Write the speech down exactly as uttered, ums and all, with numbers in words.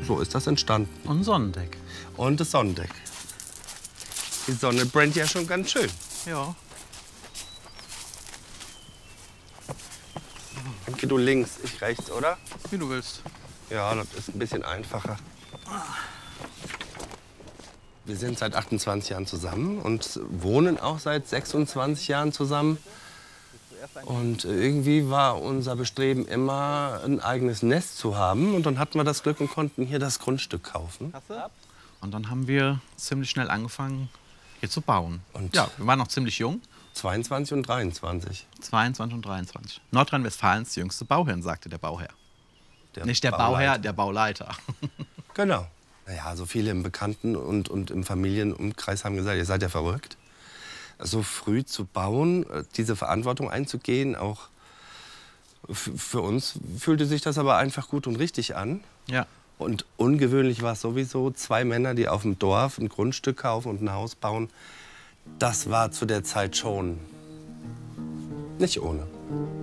so ist das entstanden. Und ein Sonnendeck. Und das Sonnendeck. Die Sonne brennt ja schon ganz schön. Ja. Danke, du links, ich rechts, oder? Wie du willst. Ja, das ist ein bisschen einfacher. Wir sind seit achtundzwanzig Jahren zusammen und wohnen auch seit sechsundzwanzig Jahren zusammen. Und irgendwie war unser Bestreben immer, ein eigenes Nest zu haben. Und dann hatten wir das Glück und konnten hier das Grundstück kaufen. Und dann haben wir ziemlich schnell angefangen, hier zu bauen. Und ja, wir waren noch ziemlich jung. zweiundzwanzig und dreiundzwanzig. zweiundzwanzig und dreiundzwanzig. Nordrhein-Westfalens jüngste Bauherrn, sagte der Bauherr. Der Nicht der Bauleiter. Bauherr, der Bauleiter. Genau. Naja, so viele im Bekannten- und, und im Familienumkreis haben gesagt, ihr seid ja verrückt. So früh zu bauen, diese Verantwortung einzugehen, auch für uns fühlte sich das aber einfach gut und richtig an. Ja. Und ungewöhnlich war es sowieso, zwei Männer, die auf dem Dorf ein Grundstück kaufen und ein Haus bauen. Das war zu der Zeit schon nicht ohne.